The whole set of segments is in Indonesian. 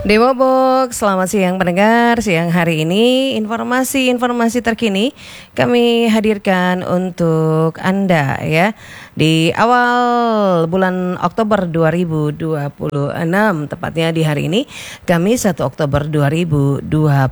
Dewa Box, selamat siang pendengar. Siang hari ini informasi-informasi terkini kami hadirkan untuk Anda ya. Di awal bulan Oktober 2026, tepatnya di hari ini, Kamis 1 Oktober 2026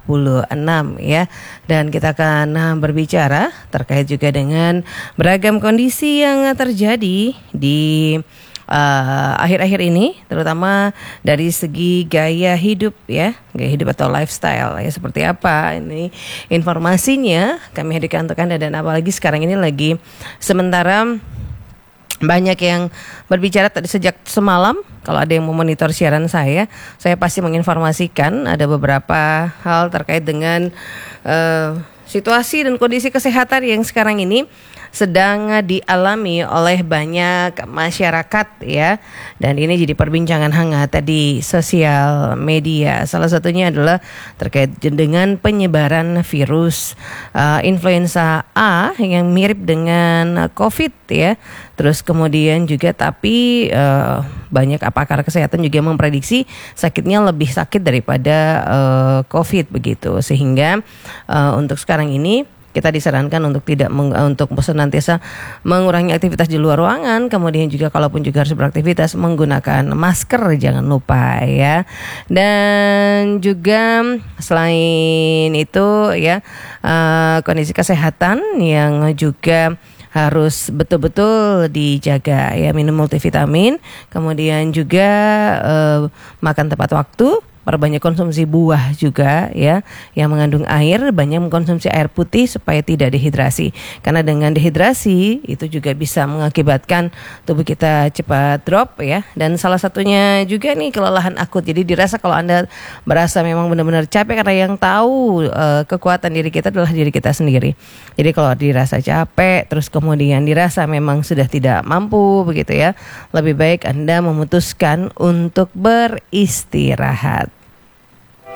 ya. Dan kita akan berbicara terkait juga dengan beragam kondisi yang terjadi di akhir-akhir ini, terutama dari segi gaya hidup ya, gaya hidup atau lifestyle ya, seperti apa ini informasinya kami hadirkan untuk Anda. Dan apalagi sekarang ini lagi sementara banyak yang berbicara tadi sejak semalam. Kalau ada yang memonitor siaran saya pasti menginformasikan ada beberapa hal terkait dengan situasi dan kondisi kesehatan yang sekarang ini sedang dialami oleh banyak masyarakat ya. Dan ini jadi perbincangan hangat di sosial media. Salah satunya adalah terkait dengan penyebaran virus influenza A yang mirip dengan COVID ya. Terus kemudian juga tapi banyak pakar kesehatan juga memprediksi sakitnya lebih sakit daripada COVID begitu. Sehingga untuk sekarang ini kita disarankan untuk tidak untuk senantiasa mengurangi aktivitas di luar ruangan, kemudian juga kalaupun juga harus beraktivitas menggunakan masker, jangan lupa ya. Dan juga selain itu ya, kondisi kesehatan yang juga harus betul-betul dijaga ya, minum multivitamin, kemudian juga makan tepat waktu, perbanyak konsumsi buah juga ya yang mengandung air, banyak mengkonsumsi air putih supaya tidak dehidrasi. Karena dengan dehidrasi itu juga bisa mengakibatkan tubuh kita cepat drop ya. Dan salah satunya juga nih kelelahan akut. Jadi dirasa kalau Anda merasa memang benar-benar capek, karena yang tahu kekuatan diri kita adalah diri kita sendiri. Jadi kalau dirasa capek terus kemudian dirasa memang sudah tidak mampu begitu ya, lebih baik Anda memutuskan untuk beristirahat.